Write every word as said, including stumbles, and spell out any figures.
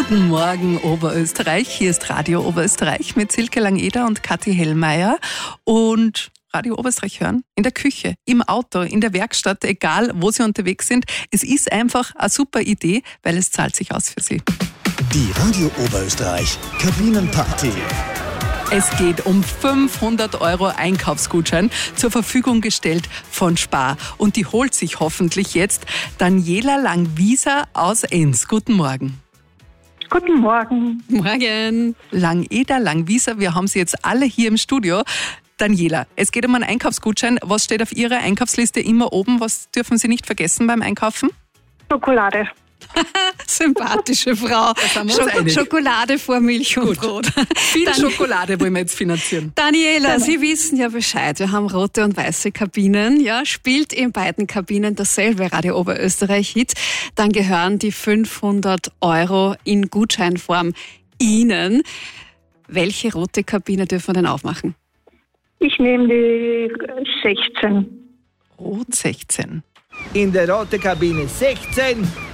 Guten Morgen, Oberösterreich. Hier ist Radio Oberösterreich mit Silke Lang-Eder und Kathi Hellmeier. Und Radio Oberösterreich hören in der Küche, im Auto, in der Werkstatt, egal wo Sie unterwegs sind. Es ist einfach eine super Idee, weil es zahlt sich aus für Sie. Die Radio Oberösterreich Kabinenparty. Es geht um fünfhundert Euro Einkaufsgutschein zur Verfügung gestellt von Spar. Und die holt sich hoffentlich jetzt Daniela Langwieser aus Enns. Guten Morgen. Guten Morgen. Morgen. Lang-Eder, Langwieser, wir haben Sie jetzt alle hier im Studio. Daniela, es geht um einen Einkaufsgutschein. Was steht auf Ihrer Einkaufsliste immer oben? Was dürfen Sie nicht vergessen beim Einkaufen? Schokolade. Sympathische Frau. Schok- Schokolade vor Milch und Gut. Brot. Viel Dan- Schokolade wollen wir jetzt finanzieren. Daniela, Sie wissen ja Bescheid. Wir haben rote und weiße Kabinen. Ja, spielt in beiden Kabinen dasselbe Radio Oberösterreich-Hit. Dann gehören die fünfhundert Euro in Gutscheinform Ihnen. Welche rote Kabine dürfen wir denn aufmachen? Ich nehme die sechzehn. Rot sechzehn. In der roten Kabine sechzehn